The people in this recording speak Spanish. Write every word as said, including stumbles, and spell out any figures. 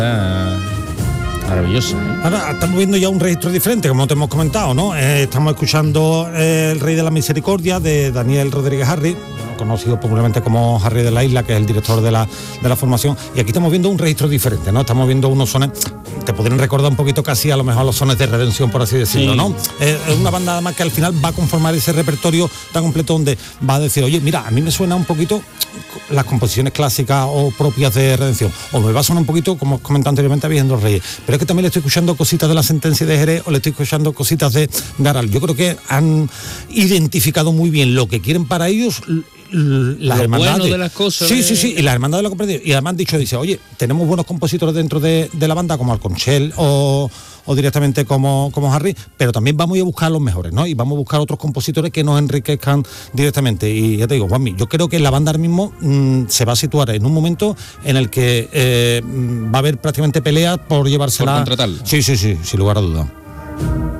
Maravillosa, ¿eh? Ahora estamos viendo ya un registro diferente, como te hemos comentado, ¿no? Eh, estamos escuchando eh, El Rey de la Misericordia de Daniel Rodríguez Harry, conocido popularmente como Harry de la Isla, que es el director de la, de la formación, y aquí estamos viendo un registro diferente, ¿no? Estamos viendo unos sones, te podrían recordar un poquito casi a lo mejor los sones de redención, por así decirlo, sí. ¿no? Eh, es una banda además que al final va a conformar ese repertorio tan completo donde va a decir, oye, mira, a mí me suena un poquito las composiciones clásicas o propias de redención, o me va a sonar un poquito, como os comentado anteriormente, a Virgen de los Reyes, pero es que también le estoy escuchando cositas de La Sentencia de Jerez o le estoy escuchando cositas de Garal. Yo creo que han identificado muy bien lo que quieren para ellos, las lo hermandades bueno de las cosas sí de... sí sí y las hermandades de la comprensión, y además han dicho, dice, oye, tenemos buenos compositores dentro de, de la banda como Alconchel o, o directamente como, como Harry, pero también vamos a ir a buscar los mejores, ¿no? Y vamos a buscar otros compositores que nos enriquezcan directamente. Y ya te digo, Juanmi, yo creo que la banda ahora mismo mmm, se va a situar en un momento en el que eh, va a haber prácticamente peleas por llevársela. Por contratarlo. Sí, sí, sí, sin lugar a dudas.